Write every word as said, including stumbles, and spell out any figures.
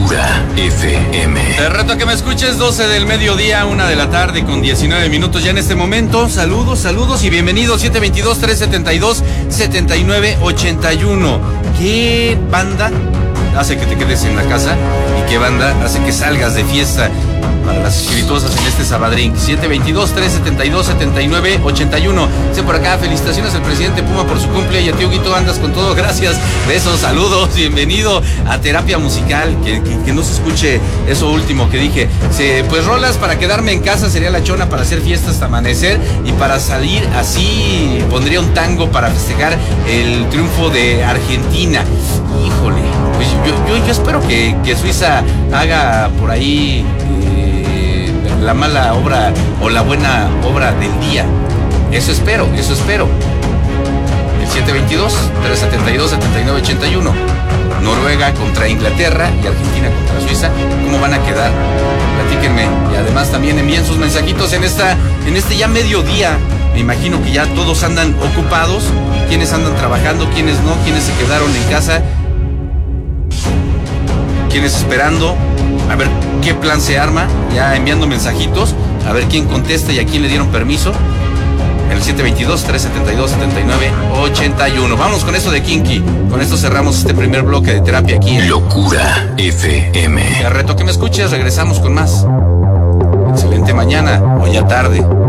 Locura F M. Te reto a que me escuches, doce del mediodía, una de la tarde con diecinueve minutos ya en este momento. Saludos, saludos y bienvenidos. siete veintidós, trescientos setenta y dos, setenta y nueve ochenta y uno. ¿Qué banda hace que te quedes en la casa? ¿Y qué banda hace que salgas de fiesta? Para las espirituosas en este Sabadrink. siete veintidós, trescientos setenta y dos, setenta y nueve ochenta y uno. Dice por acá, felicitaciones al presidente Puma por su cumple. Y a ti, Huguito, andas con todo. Gracias. Besos, saludos. Bienvenido a Terapia Musical. Que, que, que no se escuche eso último que dije. Se, pues rolas para quedarme en casa sería la chona para hacer fiesta hasta amanecer. Y para salir así pondría un tango para festejar el triunfo de Argentina. Híjole. Pues yo, yo, yo espero que, que Suiza haga por ahí eh, la mala obra o la buena obra del día. Eso espero, eso espero. El siete veintidós, trescientos setenta y dos, setenta y nueve ochenta y uno. Noruega contra Inglaterra y Argentina contra Suiza. ¿Cómo van a quedar? Platíquenme. Y además también envíen sus mensajitos en esta, en este ya mediodía. Me imagino que ya todos andan ocupados. Quienes andan trabajando, quienes no, quienes se quedaron en casa. Quienes esperando a ver qué plan se arma, ya enviando mensajitos, a ver quién contesta y a quién le dieron permiso. El siete veintidós, trescientos setenta y dos, setenta y nueve ochenta y uno. Vamos con eso de Kinky. Con esto cerramos este primer bloque de terapia aquí en Locura F M. Te reto que me escuches, regresamos con más. Excelente mañana o ya tarde.